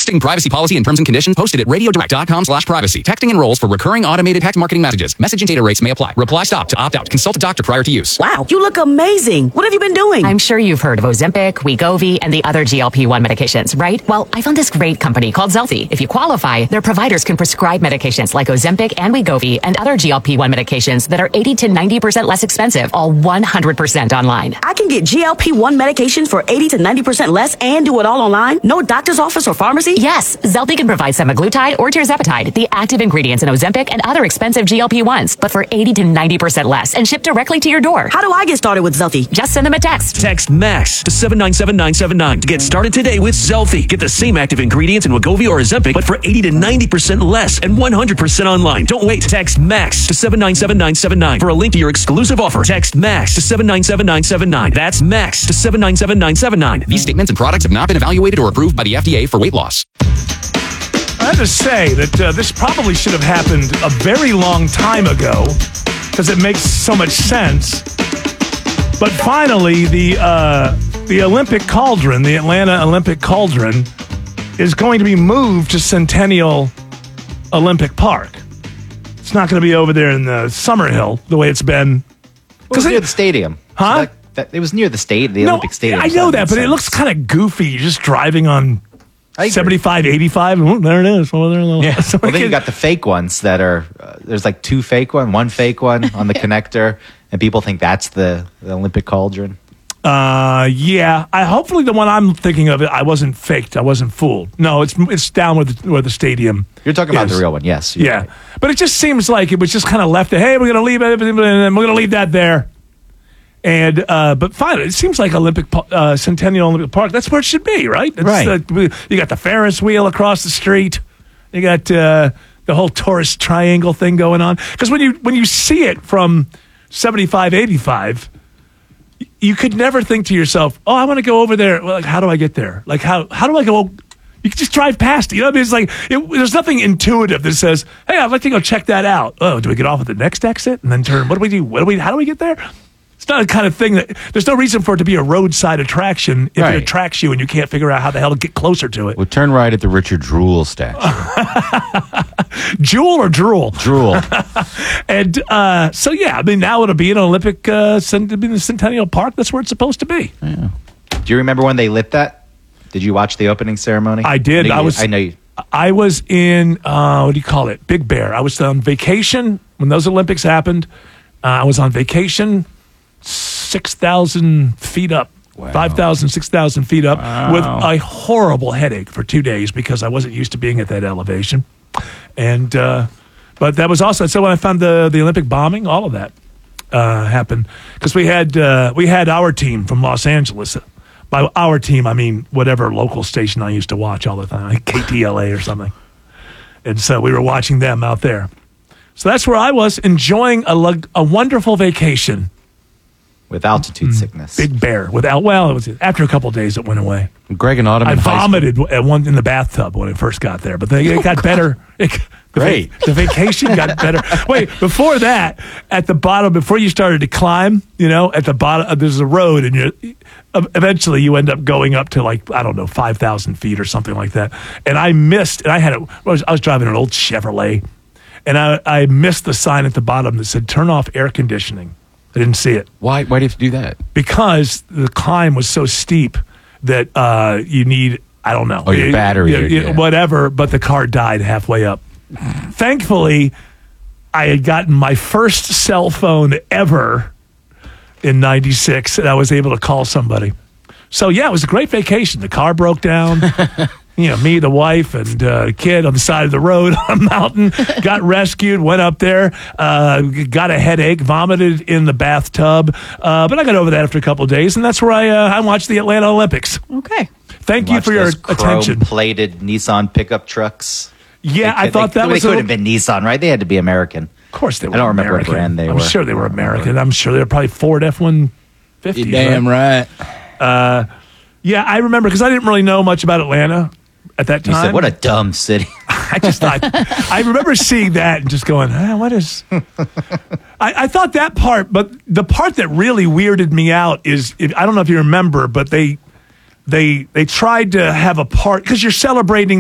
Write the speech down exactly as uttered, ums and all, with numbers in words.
Texting privacy policy and terms and conditions posted at radiodirect.com slash privacy. Texting enrolls for recurring automated text marketing messages. Message and data rates may apply. Reply stop to opt out. Consult a doctor prior to use. Wow, you look amazing. What have you been doing? I'm sure you've heard of Ozempic, Wegovy, and the other G L P one medications, right? Well, I found this great company called Zelfie. If you qualify, their providers can prescribe medications like Ozempic and Wegovy and other G L P one medications that are eighty to ninety percent less expensive, all one hundred percent online. I can get G L P one medication for eighty to ninety percent less and do it all online? No doctor's office or pharmacy? Yes, Zelfie can provide semaglutide or tirzepatide, the active ingredients in Ozempic and other expensive G L P ones, but for eighty to ninety percent less and shipped directly to your door. How do I get started with Zelfie? Just send them a text. Text MAX to seven nine seven nine seven nine to get started today with Zelfie. Get the same active ingredients in Wegovy or Ozempic, but for eighty to ninety percent less and one hundred percent online. Don't wait. Text MAX to seven nine seven nine seven nine for a link to your exclusive offer. Text MAX to seven nine seven nine seven nine. That's MAX to seven nine seven nine seven nine. These statements and products have not been evaluated or approved by the F D A for weight loss. I have to say that uh, this probably should have happened a very long time ago because it makes so much sense. But finally, the uh, the Olympic Cauldron, the Atlanta Olympic Cauldron, is going to be moved to Centennial Olympic Park. It's not going to be over there in the Summerhill the way it's been. It was near the stadium. Huh? So that, that, it was near the state, the no, Olympic Stadium. I know that, but it looks kind of goofy. You're just driving on seventy-five, eighty-five, and oh, there it is. Oh, there it is. Yeah. So well, then can, you got the fake ones that are, uh, there's like two fake ones, one fake one on the connector, and people think that's the, the Olympic Cauldron. Uh, yeah. I hopefully the one I'm thinking of, I wasn't faked. I wasn't fooled. No, it's it's down where the, where the stadium You're talking about is. the real one, yes. Yeah. Right. But it just seems like it was just kind of left. Hey, we're going to leave it, and we're going to leave that there. And uh, but finally, it seems like Olympic uh, Centennial Olympic Park. That's where it should be, right? It's, right. Uh, you got the Ferris wheel across the street. You got uh, the whole tourist triangle thing going on. Because when you when you see it from seventy-five, eighty-five, you could never think to yourself, "Oh, I want to go over there." Well, like, how do I get there? Like, how how do I go? You can just drive past it. You know what I mean? It's like it, there's nothing intuitive that says, "Hey, I'd like to go check that out." Oh, do we get off at the next exit and then turn? What do we do? What do we? How do we get there? It's not the kind of thing that there's no reason for it to be a roadside attraction if right. it attracts you and you can't figure out how the hell to get closer to it. We'll turn right at the Richard Drool statue. Jewel or drool? Drool. And uh, so, yeah, I mean, now it'll be an Olympic, uh, cent- in the Centennial Park. That's where it's supposed to be. Yeah. Do you remember when they lit that? Did you watch the opening ceremony? I did. I, I was. I know you. I was in, uh, what do you call it? Big Bear. I was on vacation when those Olympics happened. Uh, I was on vacation six thousand feet up, wow. five thousand, six thousand feet up wow. with a horrible headache for two days because I wasn't used to being at that elevation. And, uh, but that was also, so when I found the, the Olympic bombing, all of that uh, happened because we had, uh, we had our team from Los Angeles. By our team, I mean whatever local station I used to watch all the time, like K T L A or something. And so we were watching them out there. So that's where I was enjoying a, lug- a wonderful vacation. With altitude mm, sickness. Big Bear. Without, well, it was after a couple of days it went away. Greg and Autumn I in vomited at one in the bathtub when I first got there, but they, it got better. It, the Great. Va- the vacation got better. Wait, before that, at the bottom, before you started to climb, you know, at the bottom, uh, there's a road, and you eventually you end up going up to like, I don't know, five thousand feet or something like that. And I missed, and I had, a, I was, I was driving an old Chevrolet, and I, I missed the sign at the bottom that said, turn off air conditioning. I didn't see it. Why Why do you have to do that? Because the climb was so steep that uh, you need, I don't know. Oh, your battery. You, you, yeah. Whatever, but the car died halfway up. Thankfully, I had gotten my first cell phone ever in ninety-six, and I was able to call somebody. So, yeah, it was a great vacation. The car broke down. You know, me, the wife, and uh, the kid on the side of the road on a mountain, got rescued, went up there, uh, got a headache, vomited in the bathtub. Uh, but I got over that after a couple of days, and that's where I uh, I watched the Atlanta Olympics. Okay. Thank you Watch for your those attention. Chrome-plated Nissan pickup trucks. Yeah, they, I thought they, that they was could a, have been Nissan, right? They had to be American. Of course they were. I don't remember American. what brand they I'm were. sure they were American. I'm sure they were probably Ford F one fifty. You're damn right. right. Uh, yeah, I remember because I didn't really know much about Atlanta at that time. You said, what a dumb city. I just thought, I remember seeing that and just going, ah, what is... I, I thought that part, but the part that really weirded me out is, I don't know if you remember, but they they they tried to have a part, because you're celebrating